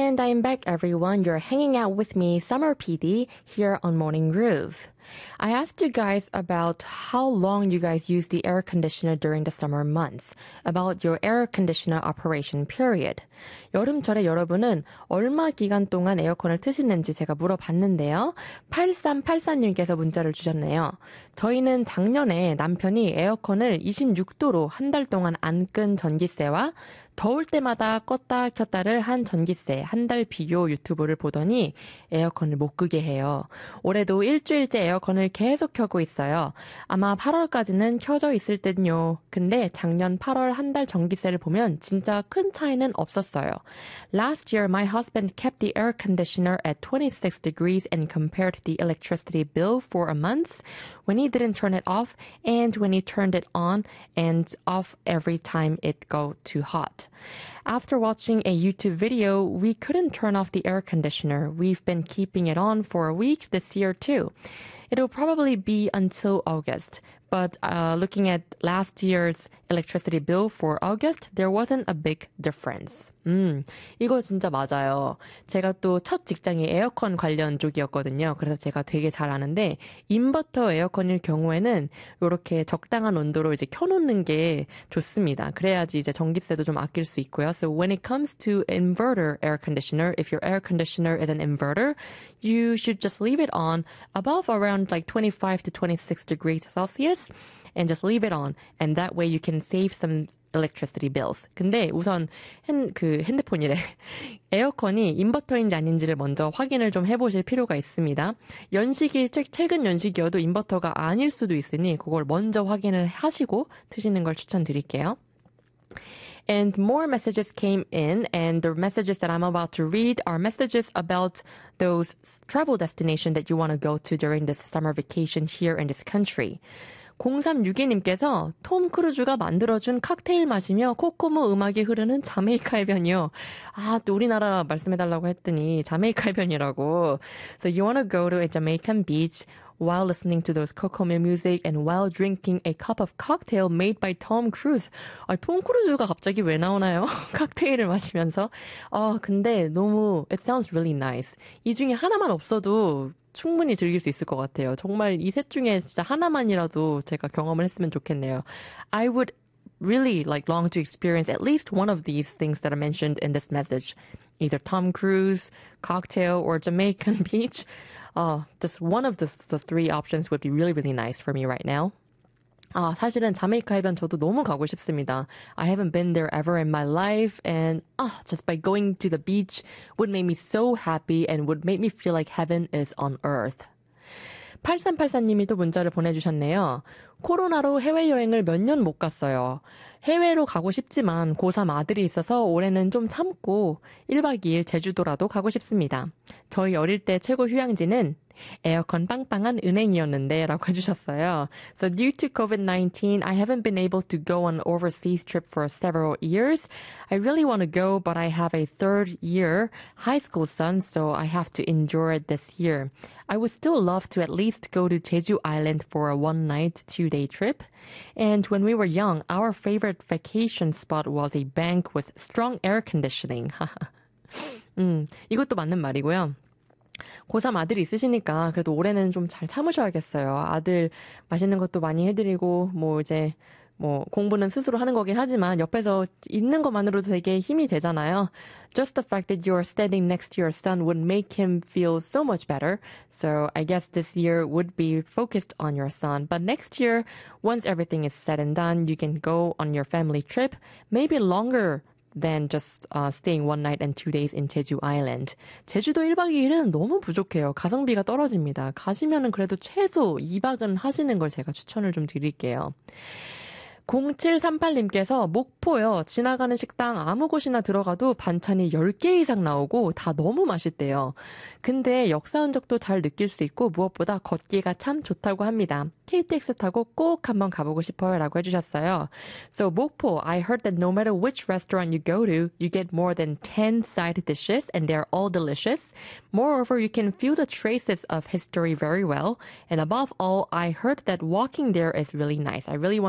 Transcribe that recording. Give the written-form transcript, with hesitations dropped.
And I'm back, everyone. You're hanging out with me, Summer PD, here on Morning Groove. I asked you guys about how long you guys use the air conditioner during the summer months, about your air conditioner operation period. 여름철에 여러분은 얼마 기간 동안 에어컨을 트시는지 제가 물어봤는데요. 8384님께서 문자를 주셨네요. 저희는 작년에 남편이 에어컨을 26도로 한 달 동안 안 끈 전기세와 더울 때마다 껐다 켰다를 한 전기세 한 달 비교 유튜브를 보더니 에어컨을 못 끄게 해요. 올해도 일주일째 에어컨을 계속 켜고 있어요. 아마 8월까지는 켜져 있을 듯요. 근데 작년 8월 한 달 전기세를 보면 진짜 큰 차이는 없었어요. Last year, my husband kept the air conditioner at 26 degrees and compared the electricity bill for a month when he didn't turn it off and when he turned it on and off every time it got too hot. After watching a YouTube video, we couldn't turn off the air conditioner. We've been keeping it on for a week this year too. It'll probably be until August. But looking at last year's electricity bill for August, there wasn't a big difference. 이거 진짜 맞아요. 제가 또 첫 직장이 에어컨 관련 쪽이었거든요. 그래서 제가 되게 잘 아는데 인버터 에어컨일 경우에는 이렇게 적당한 온도로 이제 켜놓는 게 좋습니다. 그래야지 이제 전기세도 좀 아낄 수 있고요. So when it comes to inverter air conditioner, if your air conditioner is an inverter, you should just leave it on above around like 25 to 26 degrees Celsius. And just leave it on. And that way you can save some electricity bills. 근데 우선 핸드폰이래. 에어컨이 인버터인지 아닌지를 먼저 확인을 좀 해보실 필요가 있습니다. 연식이 최근 연식이어도 인버터가 아닐 수도 있으니 그걸 먼저 확인을 하시고 트시는 걸 추천드릴게요. And more messages came in, and the messages that I'm about to read are messages about those travel destinations that you want to go to during this summer vacation here in this country. 0362님께서 톰 크루즈가 만들어준 칵테일 마시며 코코모 음악이 흐르는 자메이카 해변이요. 아, 또 우리나라 말씀해달라고 했더니 자메이카 해변이라고. So you want to go to a Jamaican beach while listening to those Kokomo music and while drinking a cup of cocktail made by Tom Cruise. 아, 톰 크루즈가 갑자기 왜 나오나요? 칵테일을 마시면서. 근데 너무 it sounds really nice. 이 중에 하나만 없어도 충분히 즐길 수 있을 것 같아요. 정말 이 셋 중에 진짜 하나만이라도 제가 경험을 했으면 좋겠네요. I would really long to experience at least one of these things that are mentioned in this message. Either Tom Cruise, cocktail, or Jamaican beach. Just one of the three options would be really, really nice for me right now. 사실은 자메이카 해변 저도 너무 가고 싶습니다. I haven't been there ever in my life, and just by going to the beach would make me so happy and would make me feel like heaven is on earth. 8384님이 또 문자를 보내주셨네요. 코로나로 해외여행을 몇 년 못 갔어요. 해외로 가고 싶지만 고3 아들이 있어서 올해는 좀 참고 1박 2일 제주도라도 가고 싶습니다. 저희 어릴 때 최고 휴양지는 에어컨 빵빵한 은행이었는데 라고 해주셨어요. So due to COVID-19, I haven't been able to go on an overseas trip for several years. I really want to go, but I have a third year high school son, so I have to endure it this year. I would still love to at least go to Jeju Island for a one-night, two-day trip. And when we were young, our favorite vacation spot was a bank with strong air conditioning. 이것도 맞는 말이고요. 고3 아들이 있으시니까 그래도 올해는 좀 잘 참으셔야겠어요. 아들 맛있는 것도 많이 해드리고 이제 공부는 스스로 하는 거긴 하지만 옆에서 있는 것만으로도 되게 힘이 되잖아요. Just the fact that you're standing next to your son would make him feel so much better. So I guess this year would be focused on your son. But next year, once everything is said and done, you can go on your family trip, maybe longer than just staying one night and 2 days in Jeju Island. 제주도 1박 2일은 너무 부족해요. 가성비가 떨어집니다. 가시면은 그래도 최소 2박은 하시는 걸 제가 추천을 좀 드릴게요. 0738님께서 목포요. 지나가는 식당 아무 곳이나 들어가도 반찬이 10개 이상 나오고 다 너무 맛있대요. 근데 역사 흔적도 잘 느낄 수 있고 무엇보다 걷기가 참 좋다고 합니다. KTX 타고 꼭 한번 가보고 싶어요 라고 해주셨어요. So 목포, I heard that no matter which restaurant you go to, you get more than 10 side dishes and they're all delicious. Moreover, you can feel the traces of history very well. And above all, I heard that walking there is really nice. I really want